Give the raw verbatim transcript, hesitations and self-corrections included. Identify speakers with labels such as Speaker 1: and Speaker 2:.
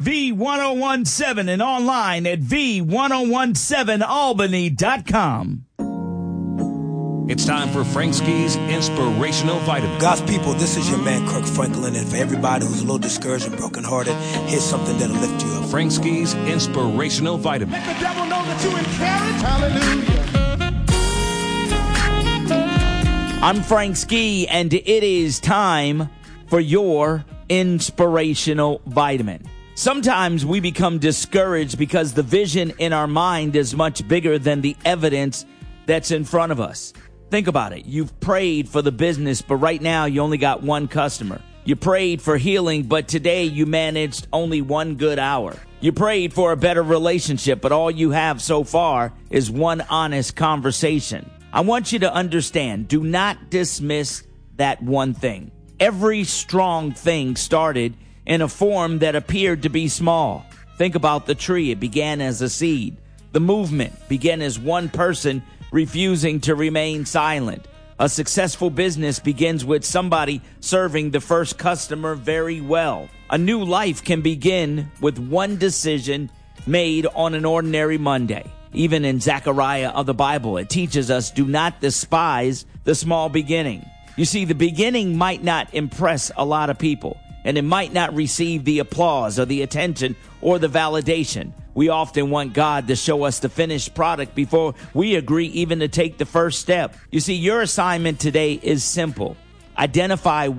Speaker 1: V ten seventeen and online at V ten seventeen Albany dot com.
Speaker 2: It's time for Frank Ski's Inspirational Vitamin.
Speaker 3: God's people, this is your man Kirk Franklin, and for everybody who's a little discouraged and brokenhearted, here's something that'll lift you up.
Speaker 2: Frank Ski's Inspirational Vitamin.
Speaker 4: Let the devil know that you encourage. Hallelujah.
Speaker 1: I'm Frank Ski, and it is time for your Inspirational Vitamin. Sometimes we become discouraged because the vision in our mind is much bigger than the evidence that's in front of us. Think about it. You've prayed for the business, but right now you only got one customer. You prayed for healing, but today you managed only one good hour. You prayed for a better relationship, but all you have so far is one honest conversation. I want you to understand, do not dismiss that one thing. Every strong thing started in a form that appeared to be small. Think about the tree. It began as a seed. The movement began as one person refusing to remain silent. A successful business begins with somebody serving the first customer very well. A new life can begin with one decision made on an ordinary Monday. Even in Zechariah of the Bible, it teaches us, do not despise the small beginning. You see, the beginning might not impress a lot of people, and it might not receive the applause or the attention or the validation. We often want God to show us the finished product before we agree even to take the first step. You see, your assignment today is simple. Identify